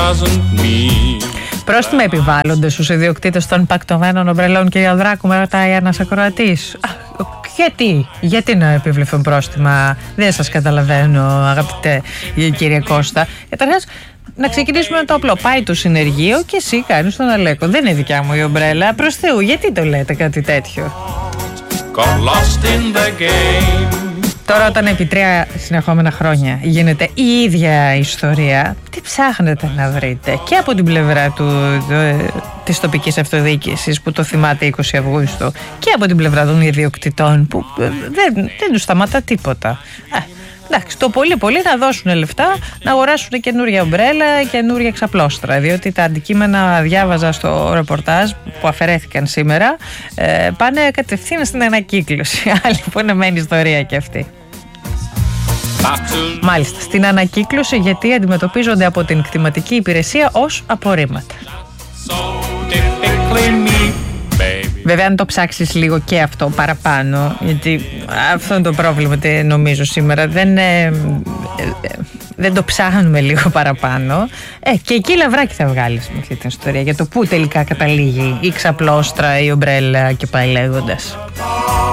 Πρόστιμα επιβάλλονται στους ιδιοκτήτες των πακτωμένων ομπρελών, κυρία Δράκου, με ρωτάει ένας ακροατής. Γιατί να επιβληθούν πρόστιμα? Δεν σας καταλαβαίνω, αγαπητέ κύριε Κώστα. Καταρχάς, να ξεκινήσουμε με το απλό. Πάει το συνεργείο και εσύ κάνεις τον αλέκο. Δεν είναι δικιά μου η ομπρέλα. Προς Θεού, γιατί το λέτε κάτι τέτοιο? Τώρα, όταν επί 3 συνεχόμενα χρόνια γίνεται η ίδια ιστορία, τι ψάχνετε να βρείτε? Και από την πλευρά της τοπικής αυτοδιοίκησης που το θυμάται 20 Αυγούστου, και από την πλευρά των ιδιοκτητών που δεν τους σταματά τίποτα. Εντάξει, το πολύ να δώσουν λεφτά να αγοράσουν καινούρια ομπρέλα, καινούρια ξαπλώστρα. Διότι τα αντικείμενα, διάβαζα στο ρεπορτάζ που αφαιρέθηκαν σήμερα, πάνε κατευθείαν στην ανακύκλωση. Άλλη που είναι μεν ιστορία και αυτή. Μάλιστα, στην ανακύκλωση, γιατί αντιμετωπίζονται από την κτηματική υπηρεσία ως απορρίμματα. Βέβαια, αν το ψάξεις λίγο και αυτό παραπάνω, γιατί αυτό είναι το πρόβλημα, νομίζω σήμερα, δεν το ψάχνουμε λίγο παραπάνω, και εκεί λαβράκι θα βγάλεις με αυτή την ιστορία για το πού τελικά καταλήγει η ξαπλώστρα, η ομπρέλα και πάει λέγοντας.